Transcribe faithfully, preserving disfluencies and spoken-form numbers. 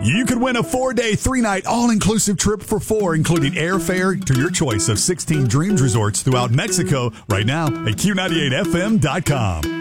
You could win a four-day, three-night, all-inclusive trip for four, including airfare to your choice of sixteen Dreams resorts throughout Mexico right now at Q ninety-eight F M dot com.